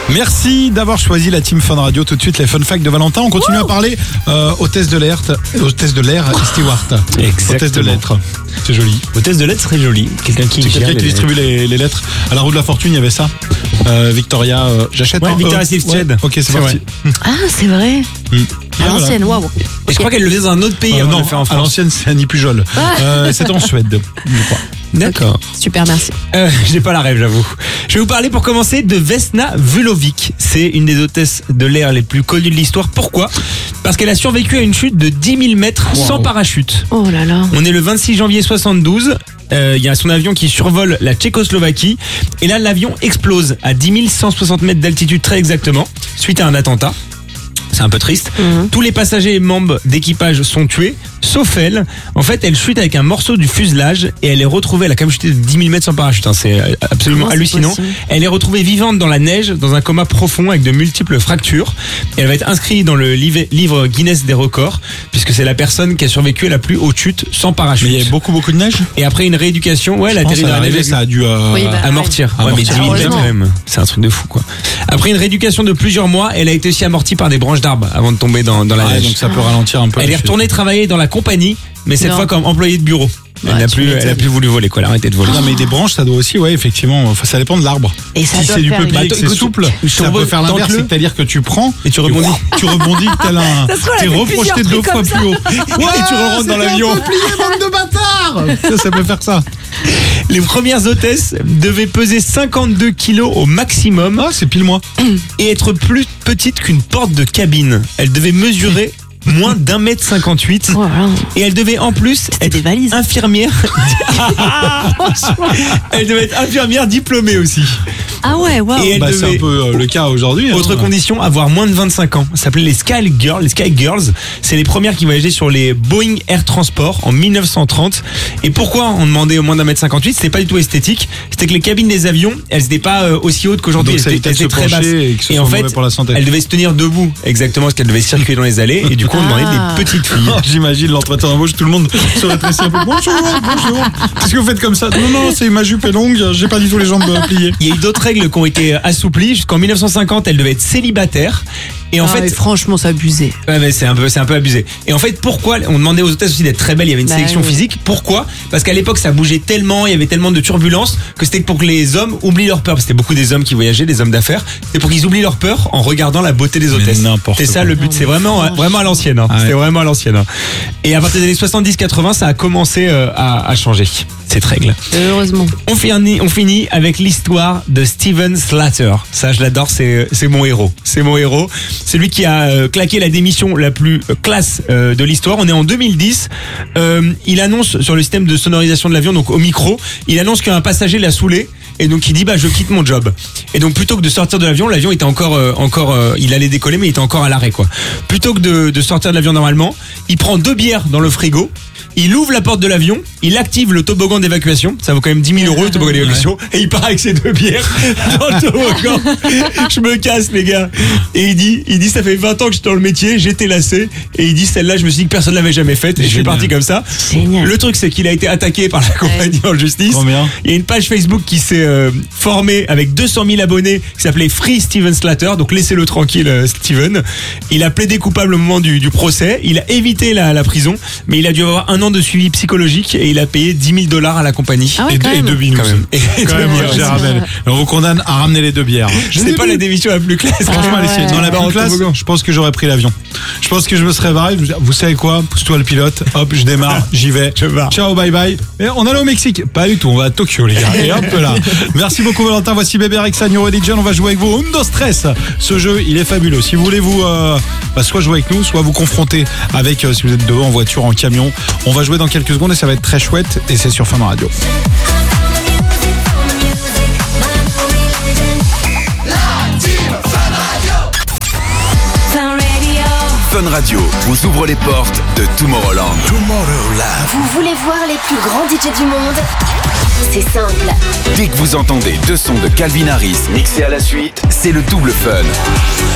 Merci d'avoir choisi la team Fun Radio. Tout de suite, les fun facts de Valentin. On continue à parler hôtesse de l'air, Stewart. Exactement. Hôtesse de lettres. C'est joli. Hôtesse de lettres, très joli. Quelqu'un qui C'est gère quelqu'un qui distribue les lettres. À la roue de la fortune, il y avait ça. Victoria, j'achète. Ouais, Victoria Silvstedt. Ok, c'est parti. Ah, c'est vrai. À l'ancienne, waouh. Et je crois qu'elle le faisait dans un autre pays avant de Non, le faire en à France. l'ancienne, c'est Annie Pujol. C'était en Suède, je crois. D'accord. Super, merci. J'ai pas la rêve, j'avoue. Je vais vous parler pour commencer de Vesna Vulovic. C'est une des hôtesses de l'air les plus connues de l'histoire. Pourquoi ? Parce qu'elle a survécu à une chute de 10 000 mètres sans parachute. Oh là là. On est le 26 janvier 72. Il y a son avion qui survole la Tchécoslovaquie. Et là, l'avion explose à 10 160 mètres d'altitude très exactement, suite à un attentat. C'est un peu triste. Tous les passagers et membres d'équipage sont tués, sauf elle. En fait, elle chute avec un morceau du fuselage et elle est retrouvée, elle a quand même chuté de 10 000 mètres sans parachute. C'est absolument Comment c'est hallucinant. possible ? Elle est retrouvée vivante dans la neige, dans un coma profond avec de multiples fractures. Et elle va être inscrite dans le livre Guinness des records, puisque c'est la personne qui a survécu à la plus haute chute sans parachute. Mais il y avait beaucoup de neige. Et après une rééducation, elle a atterri dans la neige. Ça a dû Oui, bah, amortir. ouais. Ouais, mais 10 000 mètres Heureusement. quand même. C'est un truc de fou, quoi. Après une rééducation de plusieurs mois, elle a été aussi amortie par des branches d'arbres avant de tomber dans la Ah, neige. donc ça peut ralentir un peu. Elle est retournée travailler dans la compagnie, mais cette Non. fois comme employée de bureau. Elle Ouais, n'a tu plus, m'étonnes. elle a plus voulu voler, quoi. Elle a arrêté de voler. Non, mais des branches, ça doit aussi, ouais, effectivement. Enfin, ça dépend de l'arbre. Et ça Si doit c'est du faire peuplier, une- que c'est Écoute, souple, je ça peut faire l'inverse. tente-le. C'est-à-dire que tu prends Et tu rebondis. Tu rebondis tel un. Ça se trouve, T'es elle a fait reprojeté plusieurs 2 fois trucs plus haut. Et tu re-rentres dans l'avion. Peuplier, bande de bâtards. Ça peut faire ça. Les premières hôtesses devaient peser 52 kilos au maximum Ah, c'est pile moi. et être plus petites qu'une porte de cabine. Elles devaient mesurer moins d'1,58 m. Oh là là. Et elle devait en plus C'était être des valises. infirmière. Elle devait être infirmière diplômée aussi. Ah ouais, waouh. Et elle Bah, c'est devait, un peu le cas aujourd'hui. autre hein. condition, avoir moins de 25 ans. Ça s'appelait les Sky Girls. Les Sky Girls, c'est les premières qui voyageaient sur les Boeing Air Transport en 1930. Et pourquoi on demandait au moins d'1,58 m? C'était pas du tout esthétique. C'était que les cabines des avions, elles n'étaient pas aussi hautes qu'aujourd'hui. Donc ça Elles évitait étaient de se très basses. pencher et que ce Et soit en fait, mauvais pour la santé. elles devaient se tenir debout, exactement, parce qu'elles devaient circuler dans les allées. Et du coup, on demandait Ah. des petites filles. Oh, j'imagine l'entretien d'embauche, tout le monde se rétrécit un peu. Bonjour. Qu'est-ce que vous faites comme ça? Non, c'est ma jupe est longue, j'ai pas du tout les jambes pliées. Il y a eu d'autres règles qui ont été assouplies. Jusqu'en 1950, elle devait être célibataire. Et en Ah fait, ouais, franchement, c'est abusé. ouais, mais c'est un peu abusé. Et en fait, pourquoi on demandait aux hôtesses aussi d'être très belles? Il y avait une Bah sélection oui. physique. Pourquoi? Parce qu'à l'époque, ça bougeait tellement, il y avait tellement de turbulences que c'était pour que les hommes oublient leur peur. Parce que c'était beaucoup des hommes qui voyageaient, des hommes d'affaires. C'était pour qu'ils oublient leur peur en regardant la beauté des hôtesses. n'importe C'est ça quoi. le but. Non, C'est mais vraiment à l'ancienne. Hein. Ah ouais. C'était vraiment à l'ancienne. Hein. Et à partir des années 70-80, ça a commencé à changer cette règle. Heureusement. On finit avec l'histoire de Steven Slater. Ça, je l'adore, c'est mon héros. C'est mon héros. C'est lui qui a claqué la démission la plus classe de l'histoire. On est en 2010. Il annonce sur le système de sonorisation de l'avion, donc au micro, il annonce qu'un passager l'a saoulé. Et donc il dit je quitte mon job. Et donc plutôt que de sortir de l'avion était encore il allait décoller mais il était encore à l'arrêt quoi. Plutôt que de sortir de l'avion normalement, il prend 2 bières dans le frigo. Il ouvre la porte de l'avion, il active le toboggan d'évacuation, ça vaut quand même 10 000 € le toboggan d'évacuation, et il part avec ses 2 bières dans le toboggan. Je me casse les gars. Et il dit ça fait 20 ans que j'étais dans le métier, j'étais lassé, et il dit celle-là je me suis dit que personne l'avait jamais faite, et je suis Génial. parti comme ça. Génial. Le truc c'est qu'il a été attaqué par la compagnie en justice. Combien? Il y a une page Facebook qui s'est formée avec 200 000 abonnés qui s'appelait Free Steven Slater, donc laissez-le tranquille Steven. Il a plaidé coupable au moment du procès, il a évité la prison, mais il a dû avoir 1 an de suivi psychologique et il a payé 10 000 $ à la compagnie. Ah ouais, quand Et même. 2 binous. Quand même. Et Quand deux même, bières. cher Abel. On vous condamne à ramener les 2 bières. C'est pas la démission la plus classe. Franchement, Ah allez, ouais. dans la Pas plus en classe, toboggan. je pense que j'aurais pris l'avion. Je pense que je me serais barré. Je me dis, vous savez quoi? Pousse-toi le pilote. Hop, je démarre, j'y vais. Je pars. Ciao, bye bye. Et on allait au Mexique? Pas du tout, on va à Tokyo, les gars. Et hop là. Merci beaucoup, Valentin. Voici Bébé Rexa, New Religion. On va jouer avec vous. Undo Stress. Ce jeu, il est fabuleux. Si vous voulez vous, soit jouer avec nous, soit vous confronter avec, si vous êtes devant, en voiture, en camion. On va jouer dans quelques secondes et ça va être très chouette. Et c'est sur Fun Radio. Fun Radio vous ouvre les portes de Tomorrowland. Vous voulez voir les plus grands DJ du monde? C'est simple. Dès que vous entendez 2 sons de Calvin Harris mixés à la suite, c'est le double fun.